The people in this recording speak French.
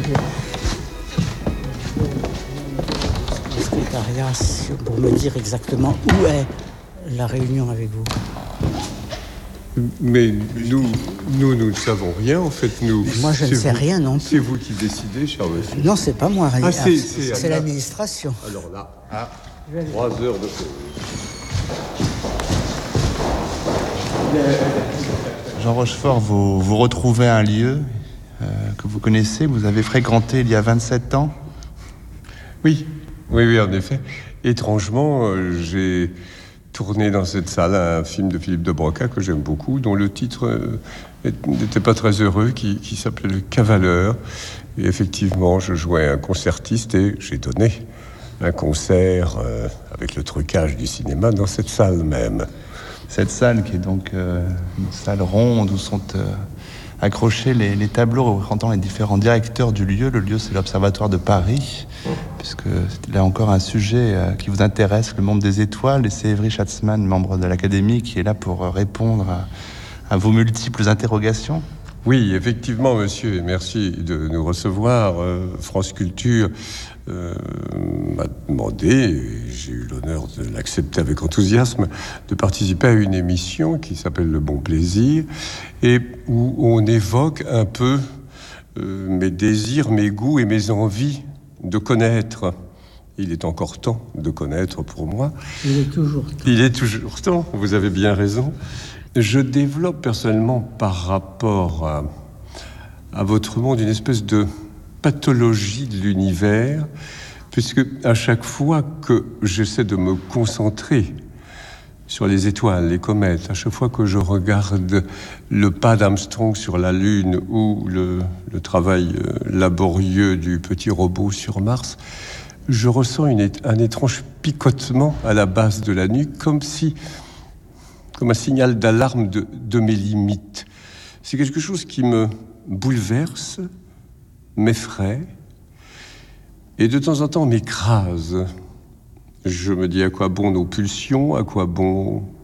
Le secrétariat pour me dire exactement où est la réunion avec vous. Mais nous ne savons rien, en fait. Mais moi, je ne sais rien non plus. C'est vous qui décidez, cher monsieur. Non, c'est pas moi. C'est l'administration. Alors là, 3 heures de pause. Jean Rochefort, vous retrouvez un lieu que vous connaissez, vous avez fréquenté il y a 27 ans. Oui, en effet. Étrangement, j'ai tourné dans cette salle un film de Philippe de Broca que j'aime beaucoup, dont le titre n'était pas très heureux, qui s'appelait Le Cavaleur. Et effectivement, je jouais un concertiste et j'ai donné un concert avec le trucage du cinéma dans cette salle même. Cette salle qui est donc une salle ronde où sont accrochés les tableaux représentant les différents directeurs du lieu. Le lieu, c'est l'Observatoire de Paris, puisque c'est là encore un sujet qui vous intéresse, le monde des étoiles. Et c'est Évry Schatzman, membre de l'Académie, qui est là pour répondre à vos multiples interrogations. Oui, effectivement, monsieur, et merci de nous recevoir. France Culture m'a demandé, et j'ai eu l'honneur de l'accepter avec enthousiasme, de participer à une émission qui s'appelle Le Bon Plaisir, et où on évoque un peu mes désirs, mes goûts et mes envies de connaître. Il est encore temps de connaître pour moi. Il est toujours temps. Il est toujours temps, vous avez bien raison. Je développe personnellement par rapport à votre monde une espèce de pathologie de l'univers, puisque à chaque fois que j'essaie de me concentrer sur les étoiles, les comètes, à chaque fois que je regarde le pas d'Armstrong sur la Lune ou le travail laborieux du petit robot sur Mars, je ressens un étrange picotement à la base de la nuque, comme un signal d'alarme de mes limites. C'est quelque chose qui me bouleverse, m'effraie, et de temps en temps m'écrase. Je me dis à quoi bon nos pulsions, à quoi bon